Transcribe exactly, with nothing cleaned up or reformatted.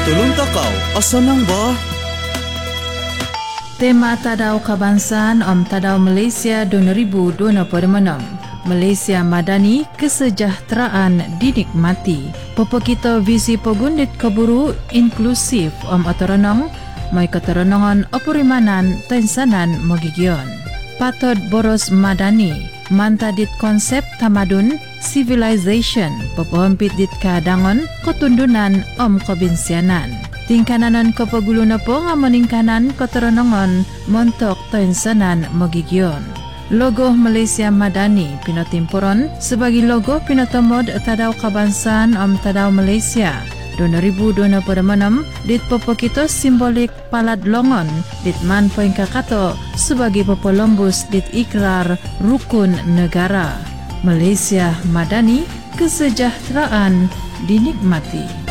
Tulong takau, asa nang ba? Tema Tadau Kebangsaan Om Tadau Malaysia dua ribu dua puluh enam. Malaysia Madani, kesejahteraan dinikmati. Popo kita visi pogundit keburu inklusif Om Otoronong, mai keterenongan opurimanan tensanan mogigion. Patod boros Madani, mantadit konsep tamadun civilization, popohampit dit kadangon ketundunan Om Kebinsianan. Tingkananan kepagulunan po nga maningkanan keterenongan montok tensanan mogigion. Logo Malaysia Madani pinotimpuron sebagai logo pinotomod Tadau Kebangsaan Om Tadau Malaysia dua ribu dua puluh enam dit popo kita simbolik palad longon dit man poin kakato sebagai popo lombus dit ikrar rukun negara. Malaysia Madani, kesejahteraan dinikmati.